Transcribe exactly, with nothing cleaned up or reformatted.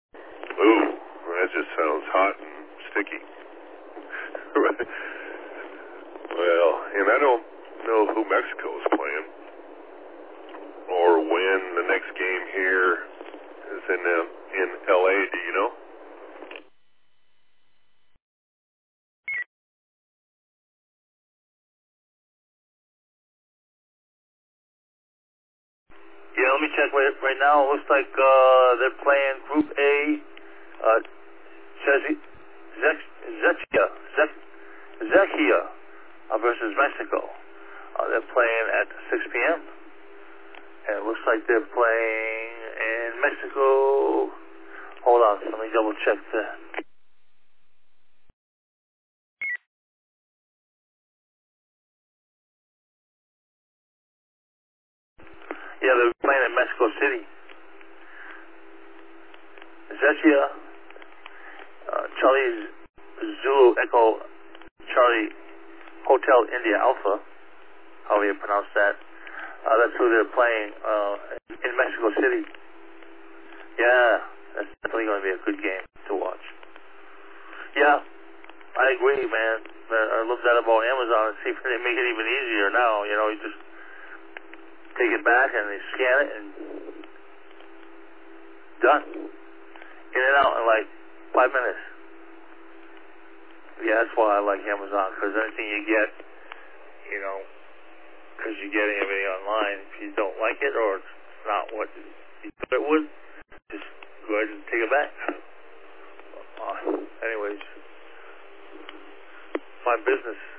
Ooh, that just sounds hot and sticky. Right. Well, and I don't know who Mexico is playing or when the next game here is in uh, in L A. Do you know? Yeah, let me check right, right now. It looks like uh, they're playing Group A, uh, Czech- Czech- Czechia, Czech- Czechia uh, versus Mexico. Uh, they're playing at six p.m. And it looks like they're playing in Mexico. Hold on, let me double check that. Yeah, they're playing in Mexico City. Czechia, uh, Charlie Zulu Echo Charlie Hotel India Alpha, however you pronounce that. Uh, that's who they're playing uh, in Mexico City. Yeah, that's definitely going to be a good game to watch. Yeah, I agree, man. I looked at about Amazon and see if they make it even easier now. You know, you just take it back and they scan it and done. In and out in like five minutes. Yeah, that's why I like Amazon, because anything you get, you know, because you're getting everything online, if you don't like it or it's not what you thought it would, just go ahead and take it back. Uh, anyways, my business.